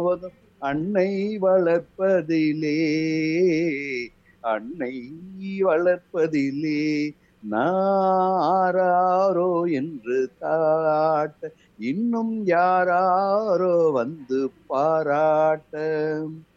அன்னை வளர்ப்பதிலே, அன்னை வளர்ப்பதிலே நாராரோ என்று தாட்ட, இன்னும் யாராரோ வந்து பாராட்ட.